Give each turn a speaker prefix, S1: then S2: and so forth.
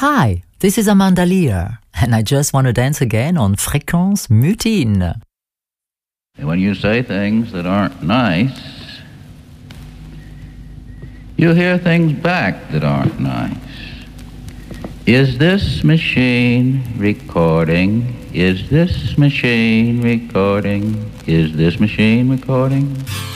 S1: Hi, this is Amanda Lear, and I just want to dance again on Fréquence Mutine.
S2: When you say things that aren't nice, you hear things back that aren't nice. Is this machine recording? Is this machine recording? Is this machine recording?